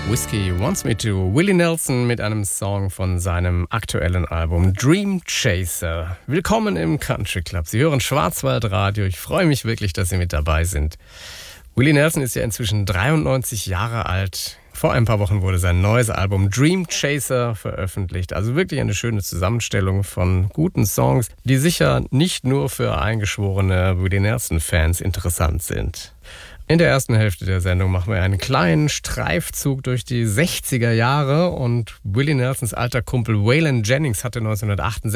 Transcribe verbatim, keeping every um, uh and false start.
Whiskey Wants Me To. Willie Nelson mit einem Song von seinem aktuellen Album Dream Chaser. Willkommen im Country Club. Sie hören Schwarzwaldradio. Ich freue mich wirklich, dass Sie mit dabei sind. Willie Nelson ist ja inzwischen dreiundneunzig Jahre alt. Vor ein paar Wochen wurde sein neues Album Dream Chaser veröffentlicht. Also wirklich eine schöne Zusammenstellung von guten Songs, die sicher nicht nur für eingeschworene Willie Nelson-Fans interessant sind. In der ersten Hälfte der Sendung machen wir einen kleinen Streifzug durch die sechziger Jahre und Willie Nelsons alter Kumpel Waylon Jennings hatte neunzehnhundertachtundsechzig